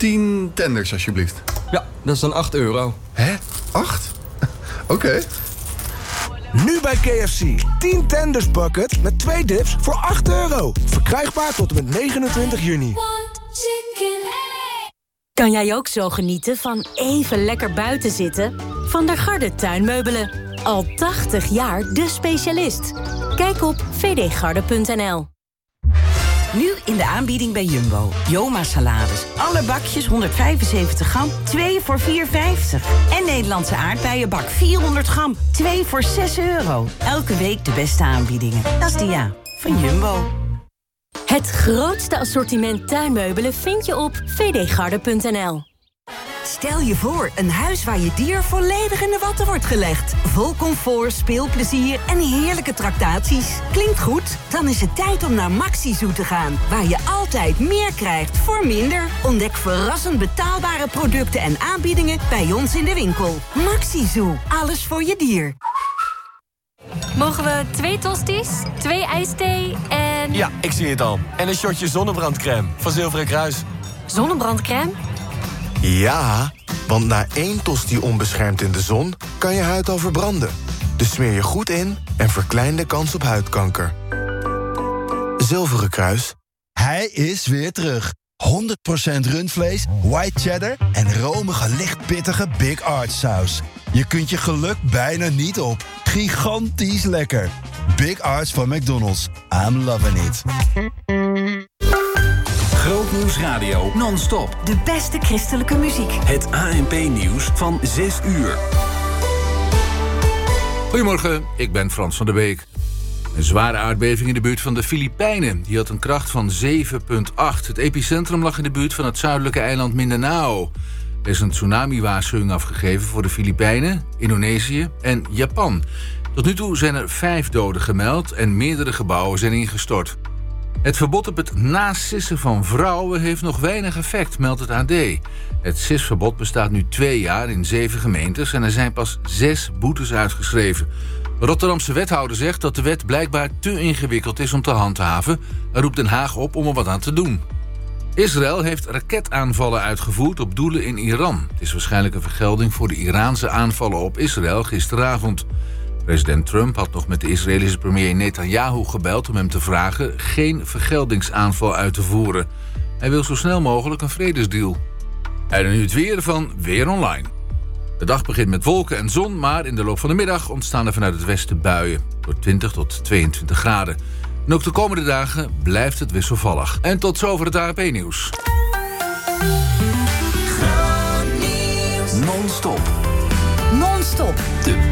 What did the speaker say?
10 tenders, alsjeblieft. Ja, dat is dan €8. Hè? 8? Oké. Nu bij KFC. 10 tenders bucket met 2 dips voor €8. Verkrijgbaar tot en met 29 juni. Kan jij ook zo genieten van even lekker buiten zitten? Van der Garde tuinmeubelen. Al 80 jaar de specialist. Kijk op vdgarde.nl. Nu in de aanbieding bij Jumbo. Joma salades. Alle bakjes 175 gram, 2 voor €4,50. En Nederlandse aardbeienbak 400 gram, 2 voor €6. Elke week de beste aanbiedingen. Dat is de van Jumbo. Het grootste assortiment tuinmeubelen vind je op vdgarde.nl. Stel je voor, een huis waar je dier volledig in de watten wordt gelegd. Vol comfort, speelplezier en heerlijke tractaties. Klinkt goed? Dan is het tijd om naar Maxi-Zoo te gaan. Waar je altijd meer krijgt voor minder. Ontdek verrassend betaalbare producten en aanbiedingen bij ons in de winkel. Maxi-Zoo, alles voor je dier. Mogen we 2 tosti's, 2 ijsthee en... Ja, ik zie het al. En een shotje zonnebrandcrème van Zilveren Kruis. zonnebrandcrème? Ja, want na 1 tosti onbeschermd in de zon kan je huid al verbranden. Dus smeer je goed in en verklein de kans op huidkanker. Zilveren Kruis. Hij is weer terug. 100% rundvlees, white cheddar en romige lichtpittige Big Arch saus. Je kunt je geluk bijna niet op. Gigantisch lekker. Big Arch van McDonald's. I'm loving it. Grootnieuws Radio non-stop. De beste christelijke muziek. Het ANP-nieuws van 6 uur. Goedemorgen, ik ben Frans van der Beek. Een zware aardbeving in de buurt van de Filipijnen. Die had een kracht van 7,8. Het epicentrum lag in de buurt van het zuidelijke eiland Mindanao. Er is een tsunami-waarschuwing afgegeven voor de Filipijnen, Indonesië en Japan. Tot nu toe zijn er 5 doden gemeld en meerdere gebouwen zijn ingestort. Het verbod op het nasissen van vrouwen heeft nog weinig effect, meldt het AD. Het sisverbod bestaat nu 2 jaar in 7 gemeentes en er zijn pas 6 boetes uitgeschreven. De Rotterdamse wethouder zegt dat de wet blijkbaar te ingewikkeld is om te handhaven. Hij roept Den Haag op om er wat aan te doen. Israël heeft raketaanvallen uitgevoerd op doelen in Iran. Het is waarschijnlijk een vergelding voor de Iraanse aanvallen op Israël gisteravond. President Trump had nog met de Israëlische premier Netanyahu gebeld om hem te vragen geen vergeldingsaanval uit te voeren. Hij wil zo snel mogelijk een vredesdeal. En nu het weer van Weer Online. De dag begint met wolken en zon, maar in de loop van de middag ontstaan er vanuit het westen buien. Door 20 tot 22 graden. En ook de komende dagen blijft het wisselvallig. En tot zover het ANP-nieuws. Non-stop. Non-stop. De